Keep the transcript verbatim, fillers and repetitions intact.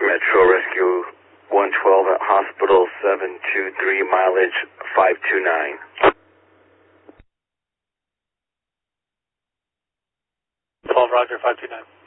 Metro Rescue one twelve at Hospital seven two three, mileage five two nine. twelve, roger, five two nine.